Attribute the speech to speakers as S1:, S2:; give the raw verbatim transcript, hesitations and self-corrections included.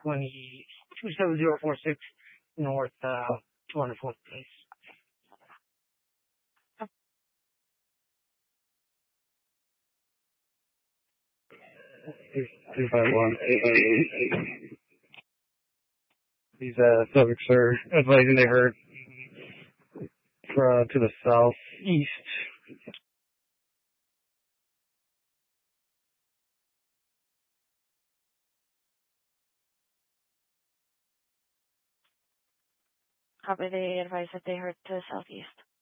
S1: twenty two seven zero four six North, uh, two hundred fourth Place. Three five one eight eight eight. These uh, subjects are advising they heard uh, to the southeast.
S2: Copy, they advise that they heard to the southeast.